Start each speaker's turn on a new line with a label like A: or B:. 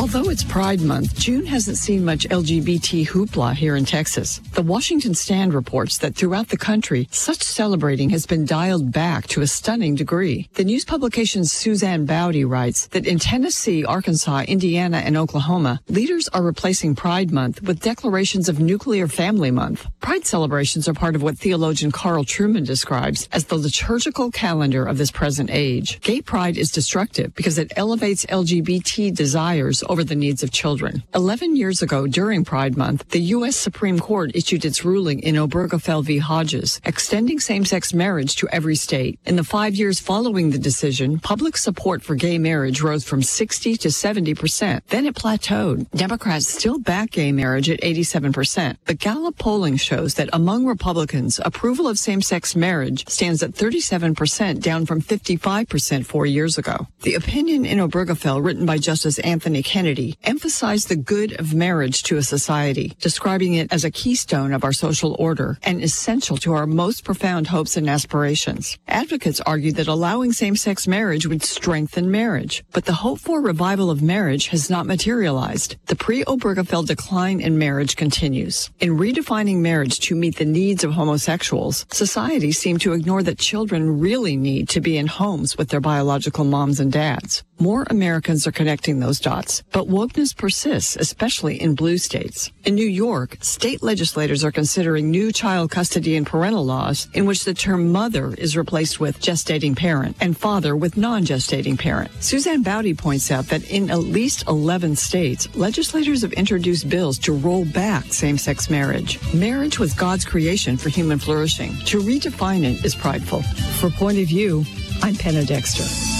A: Although it's Pride Month, June hasn't seen much LGBT hoopla here in Texas. The Washington Stand reports that throughout the country, such celebrating has been dialed back to a stunning degree. The news publication's Suzanne Bowdy writes that in Tennessee, Arkansas, Indiana, and Oklahoma, leaders are replacing Pride Month with declarations of Nuclear Family Month. Pride celebrations are part of what theologian Carl Trueman describes as the liturgical calendar of this present age. Gay pride is destructive because it elevates LGBT desires over the needs of children. 11 years ago, during Pride Month, the U.S. Supreme Court issued its ruling in Obergefell v. Hodges, extending same-sex marriage to every state. In the 5 years following the decision, public support for gay marriage rose from 60 to 70%. Then it plateaued. Democrats still back gay marriage at 87%. But Gallup polling shows that among Republicans, approval of same-sex marriage stands at 37%, down from 55% 4 years ago. The opinion in Obergefell, written by Justice Anthony Kennedy, emphasized the good of marriage to a society, describing it as a keystone of our social order and essential to our most profound hopes and aspirations. Advocates argued that allowing same-sex marriage would strengthen marriage, but the hoped-for revival of marriage has not materialized. The pre-Obergefell decline in marriage continues. In redefining marriage to meet the needs of homosexuals, societies seem to ignore that children really need to be in homes with their biological moms and dads. More Americans are connecting those dots, but wokeness persists, especially in blue states. In New York, state legislators are considering new child custody and parental laws in which the term mother is replaced with gestating parent and father with non-gestating parent. Suzanne Bowdy points out that in at least 11 states, legislators have introduced bills to roll back same-sex marriage. Marriage was God's creation for human flourishing. To redefine it is prideful. For Point of View, I'm Penna Dexter.